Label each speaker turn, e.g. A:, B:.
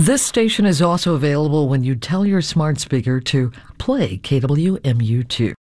A: This station is also available when you tell your smart speaker to play KWMU2.